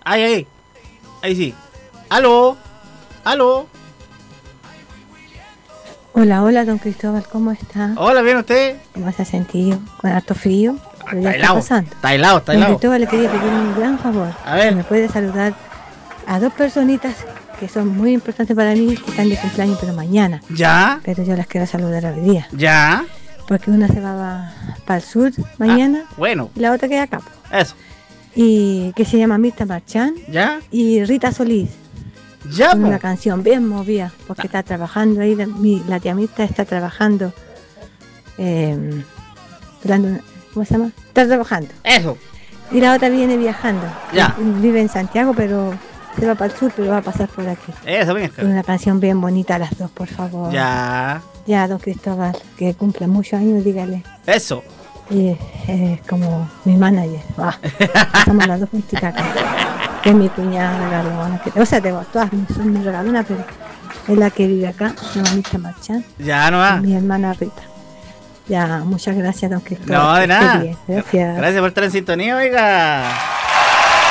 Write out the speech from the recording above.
Ahí. Ahí sí. Aló. Hola, don Cristóbal, ¿cómo está? Hola, ¿bien usted? ¿Cómo se ha sentido? ¿Con harto frío? Pero ya está pasando. Está helado. Don Cristóbal, le quería pedir un gran favor. A ver. Si me puede saludar a 2 personitas que son muy importantes para mí, que están de cumpleaños, pero mañana. ¿Ya? Pero yo las quiero saludar hoy día. ¿Ya? Porque una se va para el sur mañana. Bueno. Y la otra queda acá. Eso. Y que se llama Mirta Marchán. ¿Ya? Y Rita Solís. Ya, con una canción bien movida, porque está trabajando ahí, la tía Mirta está trabajando, ¿cómo se llama? Está trabajando. Eso. Y la otra viene viajando. Ya. Vive en Santiago, pero se va para el sur, pero va a pasar por aquí. Eso, bien. Con una canción bien bonita las dos, por favor. Ya. Ya, don Cristóbal, que cumple muchos años, dígale. Eso. Y es como mi manager. Somos las dos juntitas acá. Que es mi cuñada regalona, o sea, todas son mis regalonas, pero es la que vive acá, mi mamita Marchán. Ya, no va. Mi hermana Rita. Ya, muchas gracias, don Cristóbal. No, de nada. Gracias. Gracias por estar en sintonía, oiga.